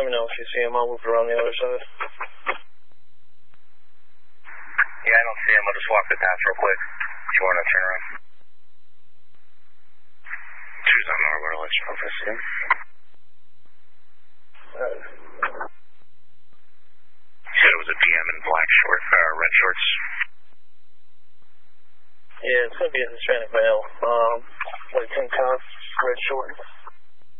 let me know if you see him. I'll move around the other side. Yeah, I don't see him. I'll just walk the path real quick. If you want to turn around. 2's on orbital. Let's focus in. Said it was a PM in black red shorts. Yeah, it's going to be a Hispanic male. Like tank top, red shorts.